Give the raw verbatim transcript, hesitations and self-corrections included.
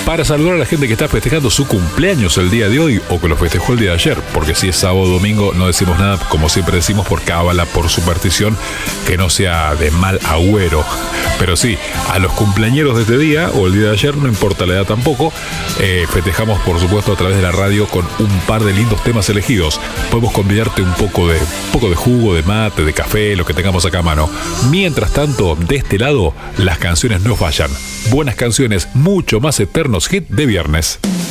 para saludar a la gente que está festejando su cumpleaños el día de hoy o que lo festejó el día de ayer, porque si es sábado o domingo no decimos nada, como siempre decimos, por cábala, por superstición, que no sea de mal agüero. Pero sí, a los cumpleañeros de este día o el día de ayer, no importa la edad tampoco, eh, festejamos por supuesto a través de la radio con un par de lindos temas elegidos. Podemos convidarte un poco de, un poco de jugo, de mate, de café, lo que tengamos acá a mano. Mientras tanto, de este lado, las canciones no fallan. Buenas canciones, mucho más eternos hit de viernes.